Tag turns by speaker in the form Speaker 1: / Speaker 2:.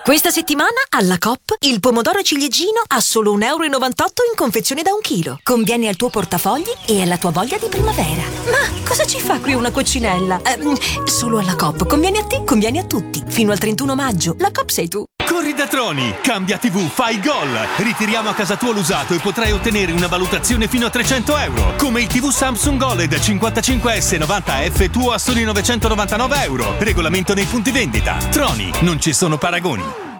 Speaker 1: Questa settimana alla Coop il pomodoro ciliegino a solo 1,98 € in confezione da 1 chilo. Conviene al tuo portafogli e alla tua voglia di primavera. Ma cosa ci fa qui una coccinella? Solo alla Coop. Conviene a te, conviene a tutti. Fino al 31 maggio. La Coop sei tu.
Speaker 2: Corri da Troni, cambia TV, fai gol. Ritiriamo a casa tua l'usato e potrai ottenere una valutazione fino a 300 €. Come il TV Samsung OLED 55S 90F tuo a soli 999 €. Regolamento nei punti vendita. Troni, non ci sono paragoni.